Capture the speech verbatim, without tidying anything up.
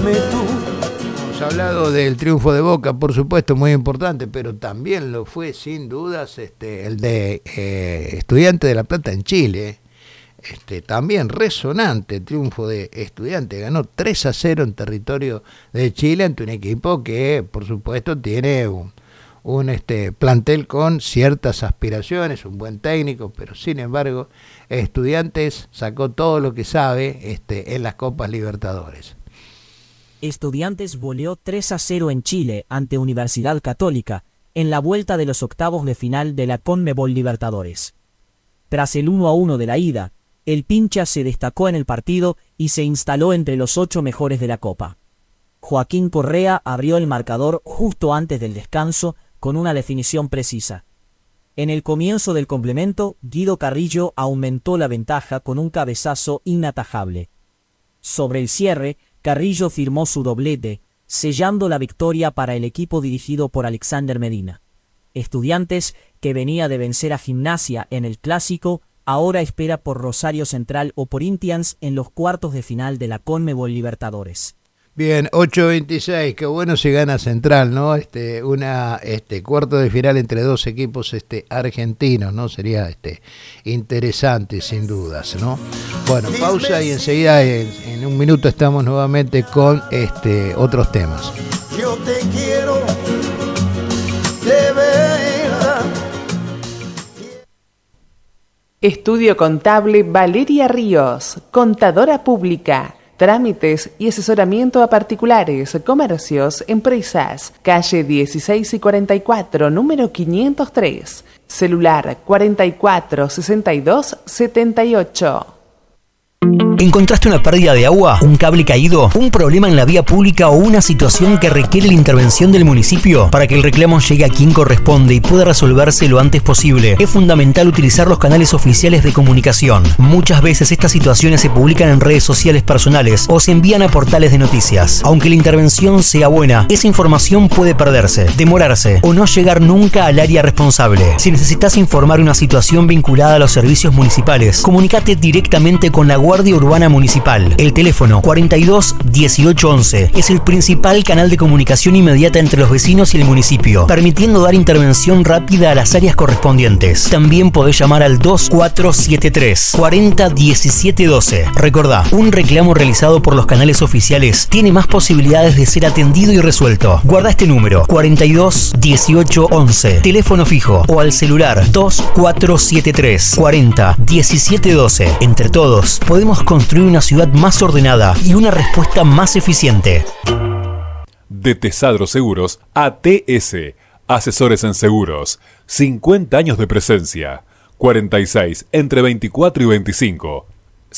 dime tú. Hemos hablado del triunfo de Boca, por supuesto, muy importante, pero también lo fue sin dudas este, el de eh, Estudiantes de La Plata en Chile. Este, también resonante el triunfo de Estudiantes, ganó tres a cero en territorio de Chile ante un equipo que por supuesto tiene un, un este, plantel con ciertas aspiraciones, un buen técnico, pero sin embargo Estudiantes sacó todo lo que sabe este, en las Copas Libertadores. Estudiantes goleó tres a cero en Chile ante Universidad Católica en la vuelta de los octavos de final de la Conmebol Libertadores. Tras el uno a uno de la ida, el Pincha se destacó en el partido y se instaló entre los ocho mejores de la Copa. Joaquín Correa abrió el marcador justo antes del descanso con una definición precisa. En el comienzo del complemento, Guido Carrillo aumentó la ventaja con un cabezazo inatajable. Sobre el cierre, Carrillo firmó su doblete, sellando la victoria para el equipo dirigido por Alexander Medina. Estudiantes, que venía de vencer a Gimnasia en el Clásico, ahora espera por Rosario Central o por Corinthians en los cuartos de final de la Conmebol Libertadores. Bien, ocho veintiséis, qué bueno si gana Central, ¿no? Este, una este cuarto de final entre dos equipos este argentinos, ¿no? Sería este interesante sin dudas, ¿no? Bueno, pausa y enseguida en, en un minuto estamos nuevamente con este otros temas. Yo te quiero de verdad. Estudio Contable Valeria Ríos, contadora pública. Trámites y asesoramiento a particulares, comercios, empresas. Calle dieciséis y cuarenta y cuatro, número quinientos tres. Celular cuarenta y cuatro sesenta y dos setenta y ocho. ¿Encontraste una pérdida de agua, un cable caído, un problema en la vía pública o una situación que requiere la intervención del municipio? Para que el reclamo llegue a quien corresponde y pueda resolverse lo antes posible, es fundamental utilizar los canales oficiales de comunicación. Muchas veces estas situaciones se publican en redes sociales personales o se envían a portales de noticias. Aunque la intervención sea buena, esa información puede perderse, demorarse o no llegar nunca al área responsable. Si necesitas informar una situación vinculada a los servicios municipales, comunícate directamente con la Guardia Urbana Municipal. El teléfono cuarenta y dos dieciocho once es el principal canal de comunicación inmediata entre los vecinos y el municipio, permitiendo dar intervención rápida a las áreas correspondientes. También podés llamar al dos cuatro siete tres cuarenta diecisiete doce. Recordá, un reclamo realizado por los canales oficiales tiene más posibilidades de ser atendido y resuelto. Guarda este número cuarenta y dos dieciocho once, teléfono fijo, o al celular dos cuatro siete tres cuarenta diecisiete doce. Entre todos podemos construir una ciudad más ordenada y una respuesta más eficiente. De Tesadro Seguros a T S, asesores en seguros, cincuenta años de presencia, cuarenta y seis entre veinticuatro y veinticinco.